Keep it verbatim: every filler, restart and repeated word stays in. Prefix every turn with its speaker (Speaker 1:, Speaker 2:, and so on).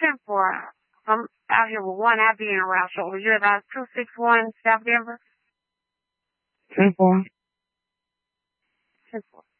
Speaker 1: ten four. I'm out here with one. I'll be in around shortly. You're about two six one South Denver?
Speaker 2: ten four.
Speaker 1: ten four.